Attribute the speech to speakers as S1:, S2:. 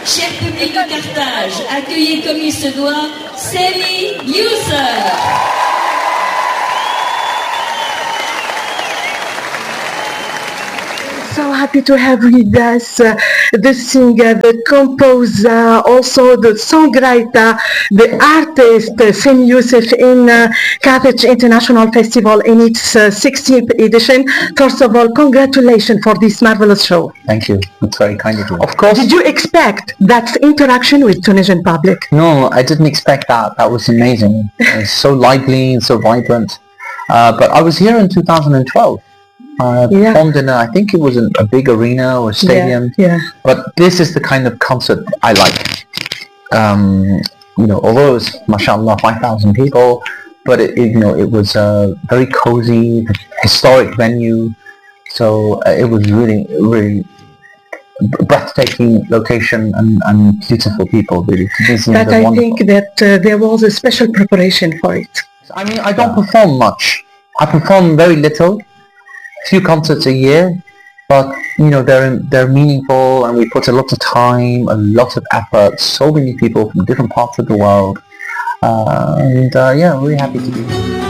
S1: Cher public de Carthage, accueillez comme il se doit Sami Youssef.
S2: So happy to have with us the singer, the composer, also the songwriter, the artist, Sami Youssef in Carthage International Festival in its 16th edition. First of all, congratulations for this marvelous show.
S3: Thank you. It's very kind of you. Of course.
S2: Did you expect that interaction with Tunisian public?
S3: No, I didn't expect that. That was amazing. It was so lively and so vibrant. But I was here in 2012. Performed in I think it was a big arena or stadium.
S2: Yeah.
S3: But this is the kind of concert I like. Although it was, mashallah, 5,000 people, but it was a very cozy, historic venue. So it was really, really breathtaking location and beautiful people, really.
S2: But I think that there was a special preparation for it.
S3: I mean, I don't perform much. I perform very little. Few concerts a year, but they're meaningful, and we put a lot of time, a lot of effort. So many people from different parts of the world, and really happy to be here.